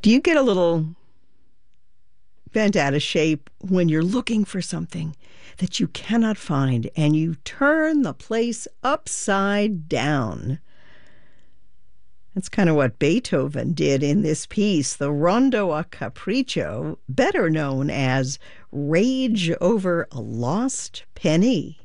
Do you get a little bent out of shape when you're looking for something that you cannot find and you turn the place upside down? That's kind of what Beethoven did in this piece, the Rondo a Capriccio, better known as Rage Over a Lost Penny.